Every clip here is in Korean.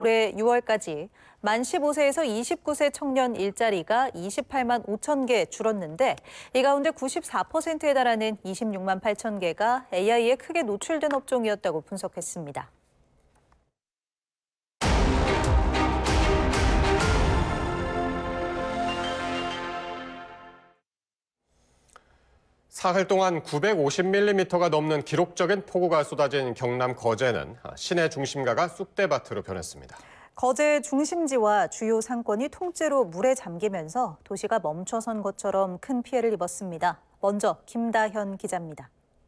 올해 6월까지 만 15세에서 29세 청년 일자리가 28만 5천 개 줄었는데 이 가운데 94%에 달하는 26만 8천 개가 AI에 크게 노출된 업종이었다고 분석했습니다. 사흘 동안 950mm가 넘는 기록적인 폭우가 쏟아진 경남 거제는 시내 중심가가 쑥대밭으로 변했습니다. 거제 중심지와 주요 상권이 통째로 물에 잠기면서 도시가 멈춰선 것처럼 큰 피해를 입었습니다. 먼저 김다현 기자입니다.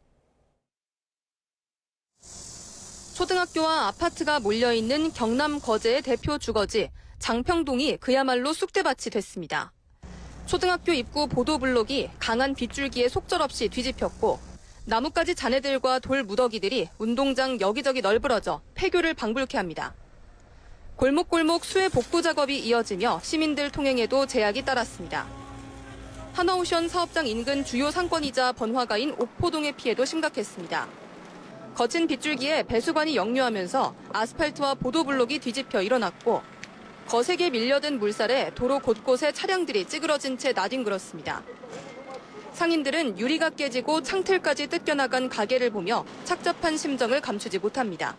초등학교와 아파트가 몰려있는 경남 거제의 대표 주거지 장평동이 그야말로 쑥대밭이 됐습니다. 초등학교 입구 보도블록이 강한 빗줄기에 속절없이 뒤집혔고 나뭇가지 잔해들과 돌 무더기들이 운동장 여기저기 널브러져 폐교를 방불케 합니다. 골목골목 수해 복구 작업이 이어지며 시민들 통행에도 제약이 따랐습니다. 하나오션 사업장 인근 주요 상권이자 번화가인 옥포동의 피해도 심각했습니다. 거친 빗줄기에 배수관이 역류하면서 아스팔트와 보도블록이 뒤집혀 일어났고 거세게 밀려든 물살에 도로 곳곳에 차량들이 찌그러진 채 나뒹굴었습니다. 상인들은 유리가 깨지고 창틀까지 뜯겨나간 가게를 보며 착잡한 심정을 감추지 못합니다.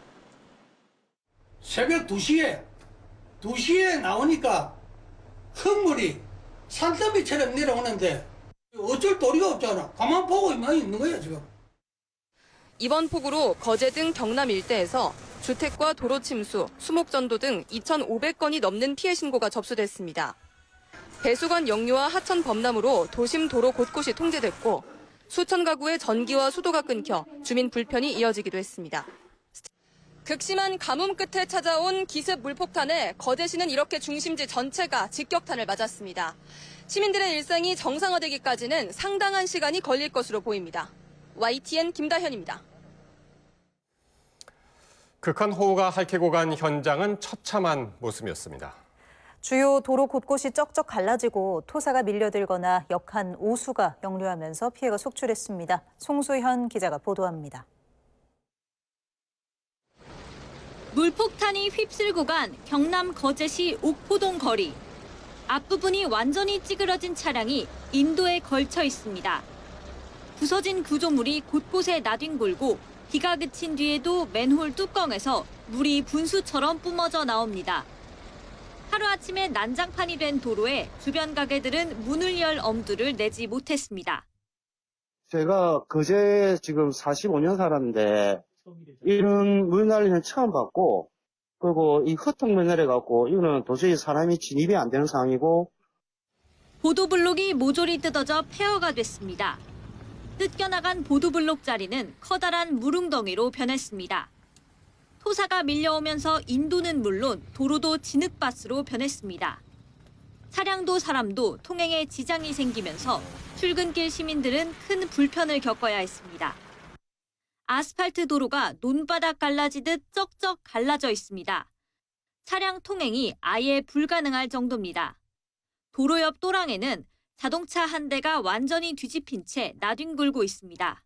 새벽 2시에 나오니까 흙물이 산더미처럼 내려오는데 어쩔 도리가 없잖아. 가만 보고 있는 거야 지금. 이번 폭우로 거제 등 경남 일대에서 주택과 도로 침수, 수목전도 등 2,500건이 넘는 피해 신고가 접수됐습니다. 배수관 역류와 하천 범람으로 도심 도로 곳곳이 통제됐고 수천 가구의 전기와 수도가 끊겨 주민 불편이 이어지기도 했습니다. 극심한 가뭄 끝에 찾아온 기습 물폭탄에 거제시는 이렇게 중심지 전체가 직격탄을 맞았습니다. 시민들의 일상이 정상화되기까지는 상당한 시간이 걸릴 것으로 보입니다. YTN 김다현입니다. 극한 호우가 핥히고 간 현장은 처참한 모습이었습니다. 주요 도로 곳곳이 쩍쩍 갈라지고 토사가 밀려들거나 역한 오수가 역류하면서 피해가 속출했습니다. 송수현 기자가 보도합니다. 물폭탄이 휩쓸고 간 경남 거제시 옥포동 거리. 앞부분이 완전히 찌그러진 차량이 인도에 걸쳐 있습니다. 부서진 구조물이 곳곳에 나뒹굴고 비가 그친 뒤에도 맨홀 뚜껑에서 물이 분수처럼 뿜어져 나옵니다. 하루아침에 난장판이 된 도로에 주변 가게들은 문을 열 엄두를 내지 못했습니다. 제가 거제 지금 45년 살았는데 이런 물난리는 처음 봤고, 그리고 이 흙탕물 내려갖고 이거는 도저히 사람이 진입이 안 되는 상황이고. 보도블록이 모조리 뜯어져 폐허가 됐습니다. 뜯겨나간 보도블록 자리는 커다란 물웅덩이로 변했습니다. 토사가 밀려오면서 인도는 물론 도로도 진흙밭으로 변했습니다. 차량도 사람도 통행에 지장이 생기면서 출근길 시민들은 큰 불편을 겪어야 했습니다. 아스팔트 도로가 논바닥 갈라지듯 쩍쩍 갈라져 있습니다. 차량 통행이 아예 불가능할 정도입니다. 도로 옆 또랑에는 자동차 한 대가 완전히 뒤집힌 채 나뒹굴고 있습니다.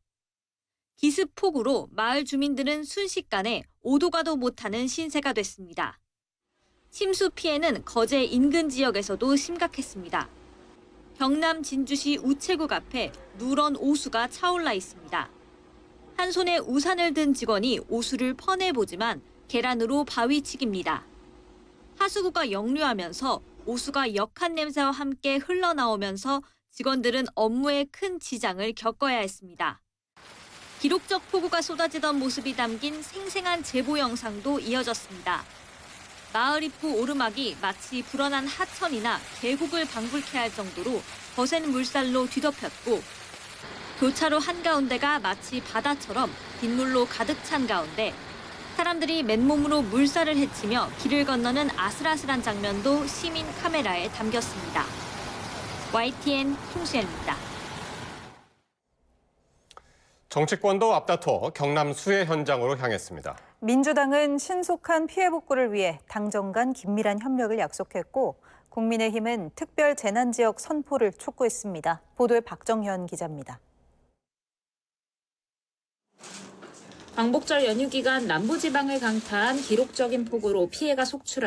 기습폭우로 마을 주민들은 순식간에 오도 가도 못하는 신세가 됐습니다. 침수 피해는 거제 인근 지역에서도 심각했습니다. 경남 진주시 우체국 앞에 누런 오수가 차올라 있습니다. 한 손에 우산을 든 직원이 오수를 퍼내보지만 계란으로 바위치기입니다. 하수구가 역류하면서 오수가 역한 냄새와 함께 흘러나오면서 직원들은 업무에 큰 지장을 겪어야 했습니다. 기록적 폭우가 쏟아지던 모습이 담긴 생생한 제보 영상도 이어졌습니다. 마을 입구 오르막이 마치 불어난 하천이나 계곡을 방불케 할 정도로 거센 물살로 뒤덮였고 교차로 한가운데가 마치 바다처럼 빗물로 가득 찬 가운데 사람들이 맨몸으로 물살을 헤치며 길을 건너는 아슬아슬한 장면도 시민 카메라에 담겼습니다. YTN 송수현입니다. 정치권도 앞다퉈 경남 수해 현장으로 향했습니다. 민주당은 신속한 피해 복구를 위해 당정 간 긴밀한 협력을 약속했고 국민의힘은 특별 재난지역 선포를 촉구했습니다. 보도에 박정현 기자입니다. 광복절 연휴 기간 남부지방을 강타한 기록적인 폭우로 피해가 속출한